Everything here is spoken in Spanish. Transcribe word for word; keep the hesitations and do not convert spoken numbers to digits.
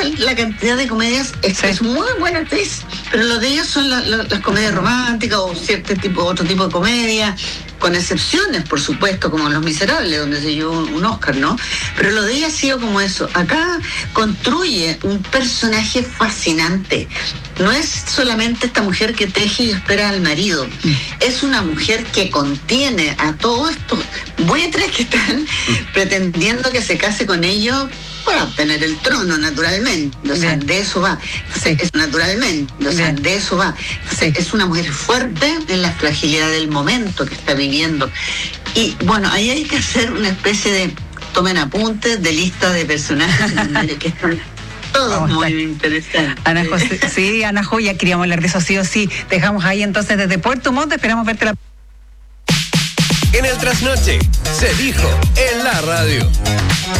la cantidad de comedias, es, sí. es muy buena actriz, pero lo de ella son la, la, las comedias románticas o cierto tipo, otro tipo de comedia, con excepciones, por supuesto, como Los Miserables, donde se llevó un Oscar, ¿no? Pero lo de ella ha sido como eso. Acá construye un personaje fascinante. No es solamente esta mujer que teje y espera al marido. Mm. Es una mujer que contiene a todos estos buitres que están mm. pretendiendo que se case con ellos para obtener el trono, naturalmente. O sea, Bien. de eso va. Sí. Es naturalmente. O sea, Bien. de eso va. O sea, sí. Es una mujer fuerte en la fragilidad del momento que está viviendo. Y bueno, ahí hay que hacer una especie de, tomen apuntes, de lista de personajes que están todos muy interesantes. Ana José, sí, Ana Joya, queríamos hablar de eso sí o sí. Dejamos ahí entonces desde Puerto Montt, esperamos verte la... En el trasnoche, se dijo en la radio.